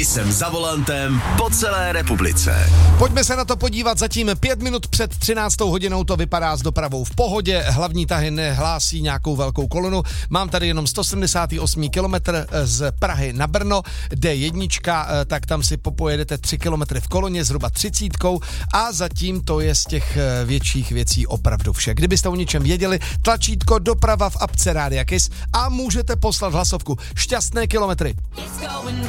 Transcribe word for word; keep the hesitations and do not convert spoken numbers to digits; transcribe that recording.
Jsem za volantem po celé republice. Pojďme se na to podívat. Zatím pět minut před třináctou hodinou to vypadá s dopravou v pohodě. Hlavní tahy nehlásí nějakou velkou kolonu. Mám tady jenom sto sedmdesát osm kilometr z Prahy na Brno. D jedna, tak tam si popojedete tři kilometry v koloně, zhruba třicítkou a zatím to je z těch větších věcí opravdu vše. Kdybyste o něčem věděli, tlačítko doprava v apce Rádia Kiss a můžete poslat hlasovku. Šťastné kilometry.